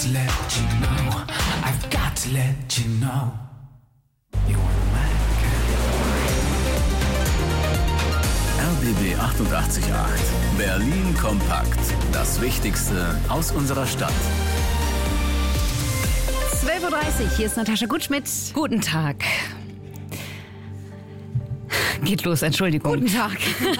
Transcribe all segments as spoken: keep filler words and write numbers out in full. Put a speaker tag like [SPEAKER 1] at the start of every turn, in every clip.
[SPEAKER 1] Let you know, I've got to let you know, you're my
[SPEAKER 2] R B B achtundachtzig Komma acht. Berlin kompakt. Das Wichtigste aus unserer Stadt.
[SPEAKER 3] zwölf Uhr dreißig, hier ist Natascha Gutschmidt. Guten Tag. Geht los, Entschuldigung.
[SPEAKER 4] Guten Tag.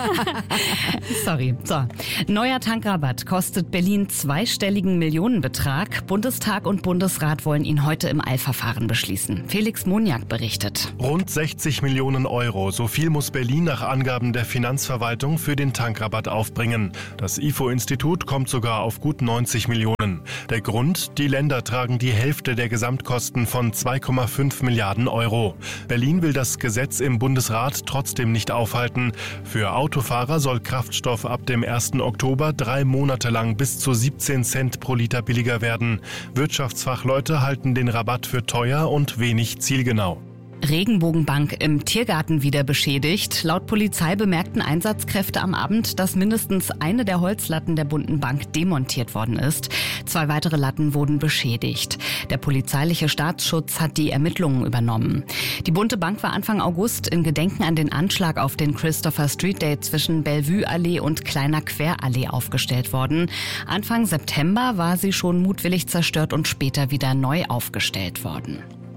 [SPEAKER 3] Sorry. So. Neuer Tankrabatt kostet Berlin zweistelligen Millionenbetrag. Bundestag und Bundesrat wollen ihn heute im Eilverfahren beschließen. Felix Moniak berichtet.
[SPEAKER 5] Rund sechzig Millionen Euro. So viel muss Berlin nach Angaben der Finanzverwaltung für den Tankrabatt aufbringen. Das I F O-Institut kommt sogar auf gut neunzig Millionen. Der Grund? Die Länder tragen die Hälfte der Gesamtkosten von zwei Komma fünf Milliarden Euro. Berlin will das Gesetz im Bundesrat trotzdem nicht aufhalten. Für Autofahrer soll Kraftstoff ab dem ersten Oktober drei Monate lang bis zu siebzehn Cent pro Liter billiger werden. Wirtschaftsfachleute halten den Rabatt für teuer und wenig zielgenau.
[SPEAKER 3] Regenbogenbank im Tiergarten wieder beschädigt. Laut Polizei bemerkten Einsatzkräfte am Abend, dass mindestens eine der Holzlatten der bunten Bank demontiert worden ist. Zwei weitere Latten wurden beschädigt. Der polizeiliche Staatsschutz hat die Ermittlungen übernommen. Die bunte Bank war Anfang August in Gedenken an den Anschlag auf den Christopher Street Day zwischen Bellevue-Allee und Kleiner Querallee aufgestellt worden. Anfang September war sie schon mutwillig zerstört und später wieder neu aufgestellt worden.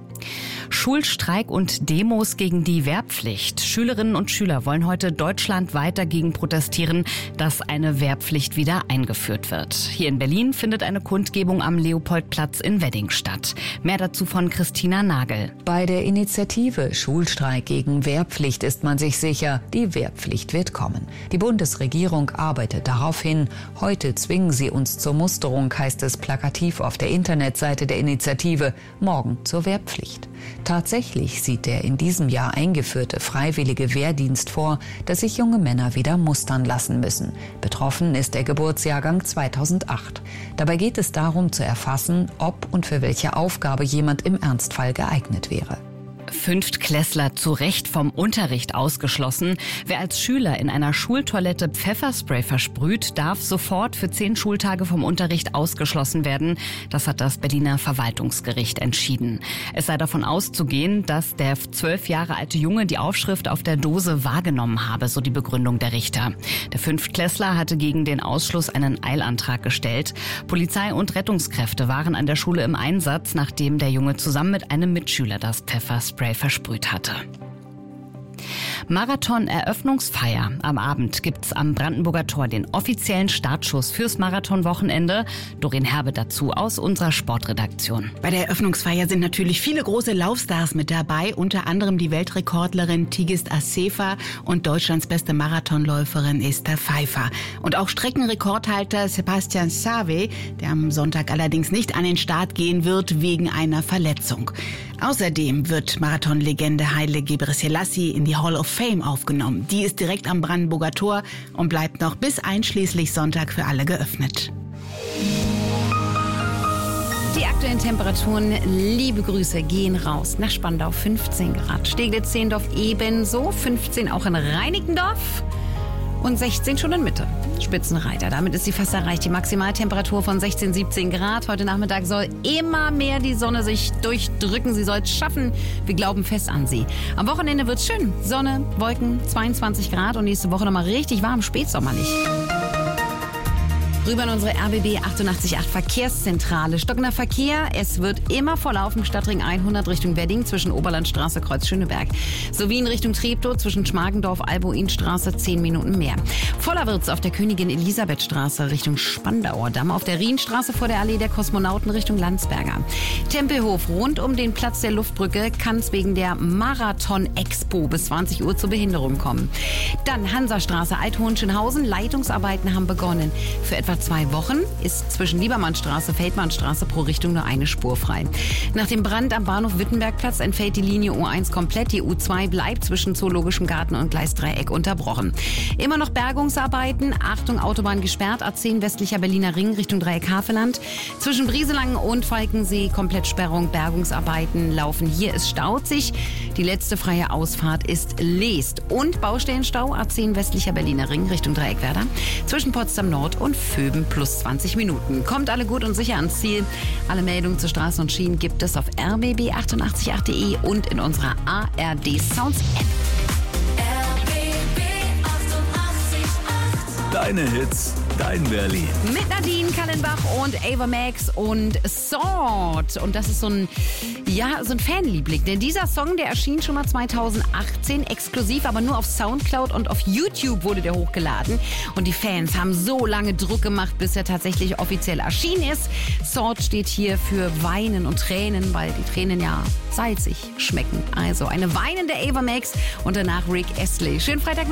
[SPEAKER 3] Schulstreik und Demos gegen die Wehrpflicht. Schülerinnen und Schüler wollen heute deutschlandweit dagegen protestieren, dass eine Wehrpflicht wieder eingeführt wird. Hier in Berlin findet eine Kundgebung am Leopoldplatz in Wedding statt. Mehr dazu von Christina Nagel.
[SPEAKER 6] Bei der Initiative Schulstreik gegen Wehrpflicht ist man sich sicher, die Wehrpflicht wird kommen. Die Bundesregierung arbeitet darauf hin. Heute zwingen sie uns zur Musterung, heißt es plakativ auf der Internetseite der Initiative. Morgen zur Wehrpflicht. Tatsächlich sieht der in diesem Jahr eingeführte freiwillige Wehrdienst vor, dass sich junge Männer wieder mustern lassen müssen. Betroffen ist der Geburtsjahrgang zweitausendacht. Dabei geht es darum zu erfassen, ob und für welche Aufgabe jemand im Ernstfall geeignet wäre.
[SPEAKER 3] Fünftklässler zu Recht vom Unterricht ausgeschlossen. Wer als Schüler in einer Schultoilette Pfefferspray versprüht, darf sofort für zehn Schultage vom Unterricht ausgeschlossen werden. Das hat das Berliner Verwaltungsgericht entschieden. Es sei davon auszugehen, dass der zwölf Jahre alte Junge die Aufschrift auf der Dose wahrgenommen habe, so die Begründung der Richter. Der Fünftklässler hatte gegen den Ausschluss einen Eilantrag gestellt. Polizei und Rettungskräfte waren an der Schule im Einsatz, nachdem der Junge zusammen mit einem Mitschüler das Pfefferspray versprüht hatte. Marathon-Eröffnungsfeier. Am Abend gibt's am Brandenburger Tor den offiziellen Startschuss fürs Marathonwochenende. Doreen Herbe dazu aus unserer Sportredaktion.
[SPEAKER 4] Bei der Eröffnungsfeier sind natürlich viele große Laufstars mit dabei, unter anderem die Weltrekordlerin Tigist Assefa und Deutschlands beste Marathonläuferin Esther Pfeiffer. Und auch Streckenrekordhalter Sebastian Sawe, der am Sonntag allerdings nicht an den Start gehen wird wegen einer Verletzung. Außerdem wird Marathonlegende Haile Gebrselassie in die Hall of Fame aufgenommen. Die ist direkt am Brandenburger Tor und bleibt noch bis einschließlich Sonntag für alle geöffnet.
[SPEAKER 3] Die aktuellen Temperaturen, liebe Grüße, gehen raus nach Spandau, fünfzehn Grad. Steglitz-Zehlendorf ebenso, fünfzehn auch in Reinickendorf. Und sechzehn schon in Mitte. Spitzenreiter. Damit ist sie fast erreicht. Die Maximaltemperatur von sechzehn, siebzehn Grad. Heute Nachmittag soll immer mehr die Sonne sich durchdrücken. Sie soll es schaffen. Wir glauben fest an sie. Am Wochenende wird's schön. Sonne, Wolken, zweiundzwanzig Grad und nächste Woche nochmal richtig warm, spätsommerlich. Rüber in unsere R B B achtundachtzig Komma acht Verkehrszentrale. Stockender Verkehr. Es wird immer volllaufen. Stadtring hundert Richtung Wedding zwischen Oberlandstraße, Kreuz Schöneberg. Sowie in Richtung Treptow zwischen Schmargendorf, Albuinstraße zehn Minuten mehr. Voller wird's auf der Königin-Elisabeth-Straße Richtung Spandauer Damm. Auf der Rienstraße vor der Allee der Kosmonauten Richtung Landsberger. Tempelhof rund um den Platz der Luftbrücke kann es wegen der Marathon-Expo bis zwanzig Uhr zur Behinderung kommen. Dann Hansastraße, Althohenschönhausen. Leitungsarbeiten haben begonnen. Für etwa zwei Wochen ist zwischen Liebermannstraße, Feldmannstraße pro Richtung nur eine Spur frei. Nach dem Brand am Bahnhof Wittenbergplatz entfällt die Linie U eins komplett. Die U zwei bleibt zwischen Zoologischem Garten und Gleisdreieck unterbrochen. Immer noch Bergungsarbeiten. Achtung, Autobahn gesperrt. A zehn westlicher Berliner Ring Richtung Dreieck-Havelland. Zwischen Brieselangen und Falkensee Komplettsperrung. Bergungsarbeiten laufen. Hier ist staut sich. Die letzte freie Ausfahrt ist Leest. Und Baustellenstau A zehn westlicher Berliner Ring Richtung Dreieckwerder. Zwischen Potsdam Nord und Föhn. Böben plus zwanzig Minuten. Kommt alle gut und sicher ans Ziel. Alle Meldungen zu Straßen und Schienen gibt es auf r b b achtundachtzig punkt acht punkt de und in unserer A R D Sounds App.
[SPEAKER 2] Deine Hits, dein Berlin.
[SPEAKER 3] Mit Nadine Kallenbach und Ava Max und Sword. Und das ist so ein, ja, so ein Fanliebling. Denn dieser Song, der erschien schon mal zweitausendachtzehn exklusiv, aber nur auf Soundcloud und auf YouTube wurde der hochgeladen. Und die Fans haben so lange Druck gemacht, bis er tatsächlich offiziell erschienen ist. Sword steht hier für Weinen und Tränen, weil die Tränen ja salzig schmecken. Also eine weinende Ava Max und danach Rick Astley. Schönen Freitag.